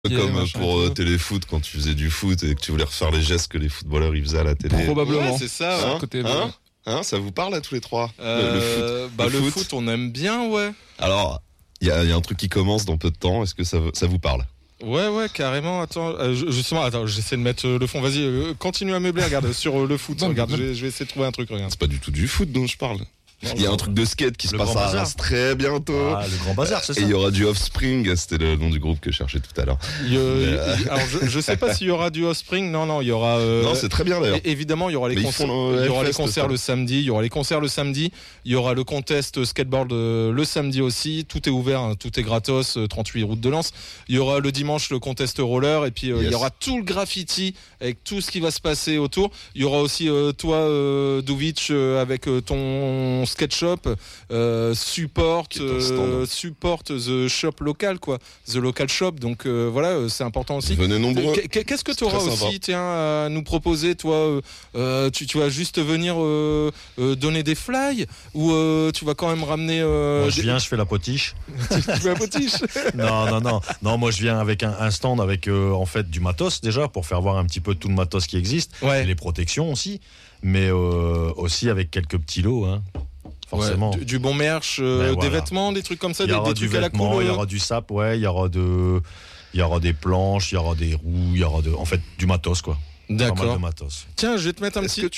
Comme pour Téléfoot, quand tu faisais du foot et que tu voulais refaire les gestes que les footballeurs ils faisaient à la télé. Probablement. Ouais, c'est ça. Ça vous parle à tous les trois le foot, on aime bien, ouais. Alors, il y a un truc qui commence dans peu de temps. Est-ce que ça vous parle? Ouais, carrément. Attends, j'essaie de mettre le fond. Vas-y, continue à meubler. Regarde sur le foot. Regarde, je vais essayer de trouver un truc. Regarde. C'est pas du tout du foot dont je parle. Il y a un truc de skate qui se passe à Arras très bientôt. Ah, le Grand Bazar, c'est ça. Et il y aura du Offspring, c'était le nom du groupe que je cherchais tout à l'heure. Alors, je sais pas s'il y aura du Offspring. Non, il y aura. Non, c'est très bien d'ailleurs. Évidemment, il y aura les concerts. Il y aura les concerts le samedi. Il y aura les concerts le samedi. Il y aura le contest skateboard le samedi aussi. Tout est ouvert, hein, tout est gratos. 38 route de Lens. Il y aura le dimanche le contest roller. Et puis il y aura tout le graffiti avec tout ce qui va se passer autour. Il y aura aussi toi, Duvic, avec ton SketchUp, support the shop local, quoi, the local shop. Donc voilà, c'est important aussi. Venez nombreux. Qu'est-ce que tu auras aussi, tiens, à nous proposer, toi? Tu vas juste venir donner des fly ou tu vas quand même ramener moi je viens, je fais la potiche. Tu fais la potiche? Non, moi je viens avec un stand avec en fait du matos déjà pour faire voir un petit peu tout le matos qui existe, et les protections aussi, mais aussi avec quelques petits lots, hein. Forcément. Du bon merch, des vêtements, des trucs comme ça, des trucs à la cool. Il y aura du sap, il y aura des planches, il y aura des roues, il y aura en fait du matos, quoi. D'accord. Pas mal de matos. Tiens, je vais te mettre un petit.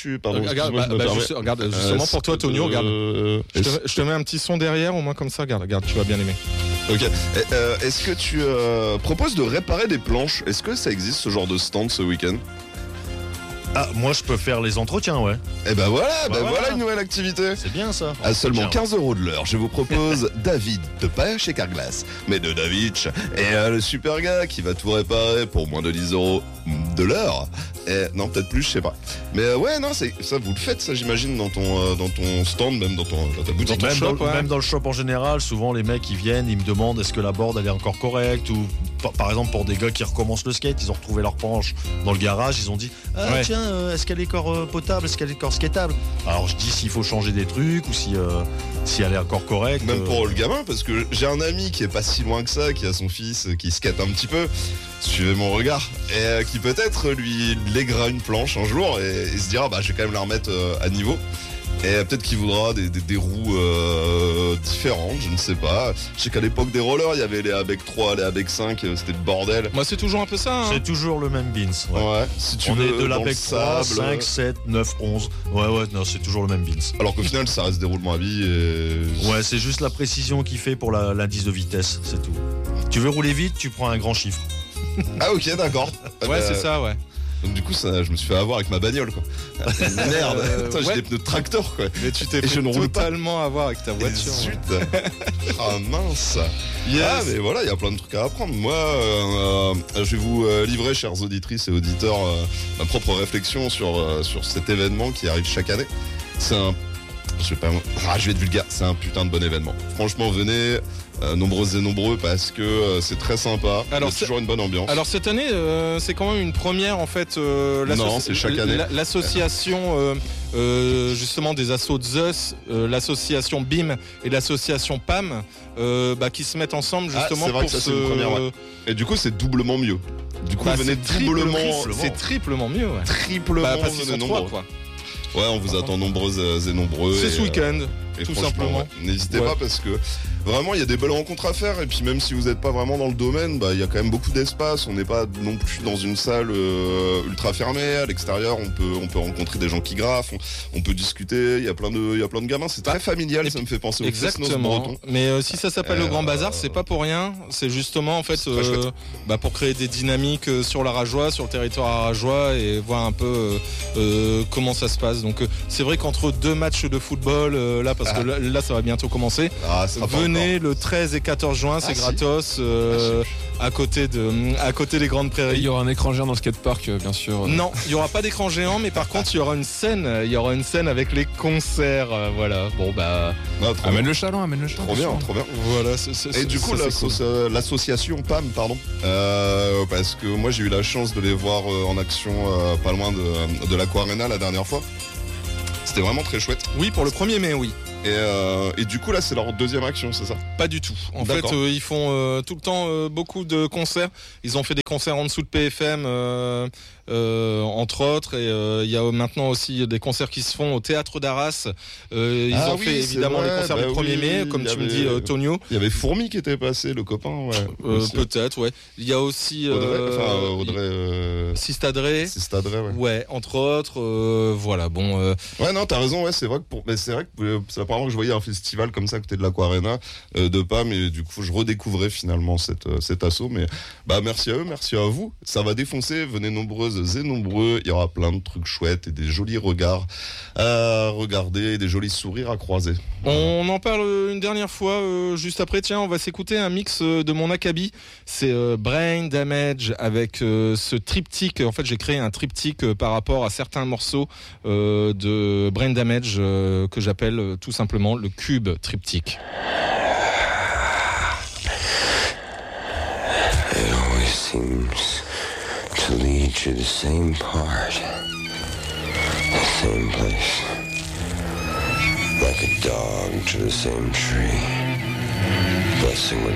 Regarde, justement justement pour toi, Tonio, regarde. Je te mets un petit son derrière, au moins comme ça. Regarde, tu vas bien aimer. Ok. Est-ce que tu proposes de réparer des planches? Est-ce que ça existe ce genre de stand ce week-end? Ah, moi je peux faire les entretiens, ouais. Et voilà une nouvelle activité. C'est bien ça. À seulement 15 € de l'heure, je vous propose David, de pas chez Carglass, mais de Davic, et le super gars qui va tout réparer pour moins de 10 € de l'heure. Et non, peut-être plus, je sais pas. Mais c'est ça, vous le faites, ça, j'imagine, dans ton stand, même dans ta boutique. Même dans le shop en général, souvent les mecs ils viennent, ils me demandent est-ce que la board elle est encore correcte, ou par exemple pour des gars qui recommencent le skate, ils ont retrouvé leur planche dans le garage, ils ont dit tiens, est-ce qu'elle est encore potable, est-ce qu'elle est encore skatable? Alors je dis s'il faut changer des trucs ou si elle est encore correcte. Même pour le gamin, parce que j'ai un ami qui est pas si loin que ça, qui a son fils qui skate un petit peu, suivez mon regard, et qui peut-être lui lèguera une planche un jour et se dira je vais quand même la remettre à niveau. Et peut-être qu'il voudra des roues différentes, je ne sais pas. Je sais qu'à l'époque des rollers, il y avait les ABEC 3, les ABEC 5, c'était le bordel. Moi, c'est toujours un peu ça. Hein. C'est toujours le même beans. Ouais. Si tu on veux, est de l'ABEC 3, 5, 7, 9, 11. Non, c'est toujours le même beans. Alors qu'au final, ça reste des roulements à billes. Ouais, c'est juste la précision qu'il fait pour l'indice de vitesse, c'est tout. Tu veux rouler vite, tu prends un grand chiffre. Ah ok, d'accord. Ouais, c'est ça, ouais. Donc du coup, je me suis fait avoir avec ma bagnole, quoi. Merde, j'ai des pneus de tracteur, quoi. Mais tu t'es fait totalement avoir avec ta voiture. Zut. Ah mince. Yes. Ah mais voilà, il y a plein de trucs à apprendre. Moi, je vais vous livrer, chères auditrices et auditeurs, ma propre réflexion sur cet événement qui arrive chaque année. C'est je vais être vulgaire, c'est un putain de bon événement. Franchement, venez, nombreuses et nombreux, parce que c'est très sympa. Alors, c'est toujours une bonne ambiance. Alors cette année, c'est quand même une première, en fait. Non, c'est chaque année. L'association justement des assos Zeus, l'association BIM et l'association PAM, qui se mettent ensemble justement pour c'est une première, ouais. Et du coup, c'est doublement mieux. Du coup, venez doublement. C'est triplement mieux, ouais. Triplement, parce qu'ils sont trois, quoi. Ouais, on vous attend nombreuses et nombreux. C'est ce week-end, tout simplement. Ouais, n'hésitez pas, parce que vraiment, il y a des belles rencontres à faire. Et puis même si vous n'êtes pas vraiment dans le domaine, il y a quand même beaucoup d'espace. On n'est pas non plus dans une salle ultra fermée. À l'extérieur, on peut rencontrer des gens qui graffent. On peut discuter. Il y a plein de gamins. C'est très familial. Ça me fait penser au Fest-Noz breton. Mais si ça s'appelle le Grand Bazar, c'est pas pour rien. C'est justement en fait pour créer des dynamiques sur la Rajoie, sur le territoire arageois, et voir un peu comment ça se passe. Donc c'est vrai qu'entre deux matchs de football, parce que là ça va bientôt commencer. Venez le 13 et 14 juin, c'est gratos, à côté des Grandes Prairies. Et il y aura un écran géant dans le skatepark, bien sûr. Non, il n'y aura pas d'écran géant, mais par contre il y aura une scène. Il y aura une scène avec les concerts, voilà. Bon amène le chalon. Trop bien. Voilà. Et du coup l'association PAM, pardon, parce que moi j'ai eu la chance de les voir en action pas loin de l'Aqua Arena la dernière fois. C'était vraiment très chouette. Oui, pour le 1er mai, oui. Et du coup là c'est leur deuxième action, c'est ça? Pas du tout. En fait ils font tout le temps beaucoup de concerts. Ils ont fait des concerts en dessous de PFM entre autres, et il y a maintenant aussi des concerts qui se font au Théâtre d'Arras. Ils ont fait évidemment les concerts du 1er mai, comme tu me dis, Tonio. Il y avait Fourmi qui était passé, le copain, peut-être, ouais. Il y a aussi Audrey Sistadré, ouais, entre autres. Voilà, bon. Ouais, non, t'as raison, ouais, c'est vrai que c'est la première fois que je voyais un festival comme ça à côté de l'Aquarena de pas, mais du coup je redécouvrais finalement cet assaut. Mais merci à eux, merci à vous. Ça va défoncer, venez nombreuses et nombreux. Il y aura plein de trucs chouettes et des jolis regards à regarder, des jolis sourires à croiser. On en parle une dernière fois juste après. Tiens, on va s'écouter un mix de mon Akabi. C'est Brain Damage avec ce triptyque. En fait, j'ai créé un triptyque par rapport à certains morceaux de Brain Damage que j'appelle tout simplement le Cube triptyque. It always seems to lead you to the same part, the same place, like a dog to the same tree, blessing with